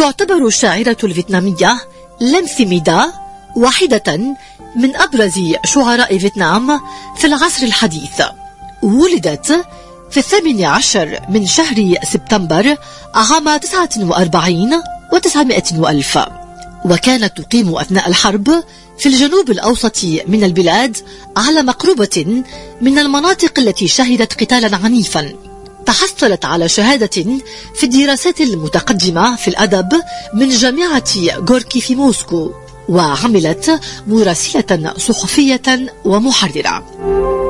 تعتبر الشاعرة الفيتنامية لين سي ميدا واحدة من أبرز شعراء فيتنام في العصر الحديث. ولدت في 18 من شهر سبتمبر عام 49 و900 وألف، وكانت تقيم أثناء الحرب في الجنوب الأوسط من البلاد على مقربة من المناطق التي شهدت قتالا عنيفا. تحصلت على شهادة في الدراسات المتقدمة في الأدب من جامعة غوركي في موسكو، وعملت مراسلة صحفية ومحررة.